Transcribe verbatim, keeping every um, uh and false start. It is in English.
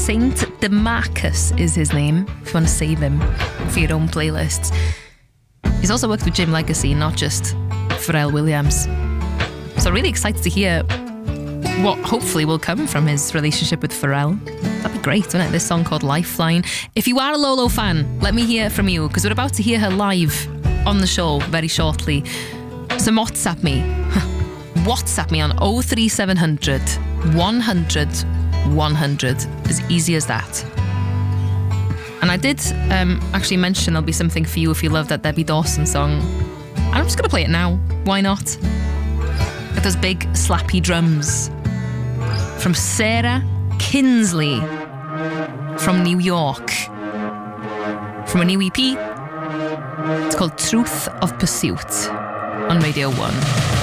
Saint Demarcus is his name, if you want to save him for your own playlists. He's also worked with Jim Legacy, not just Pharrell Williams. So really excited to hear what hopefully will come from his relationship with Pharrell. That'd be great, wouldn't it? This song called Lifeline. If you are a Lolo fan, let me hear from you, because we're about to hear her live on the show very shortly. So WhatsApp me. WhatsApp me on oh three seven hundred, one hundred, one hundred. As easy as that. And I did um, actually mention there'll be something for you if you love that Debbie Dawson song. And I'm just going to play it now. Why not? With those big slappy drums. From Sarah Kinsley. From New York. From a new E P. It's called Truth of Pursuit on Radio one.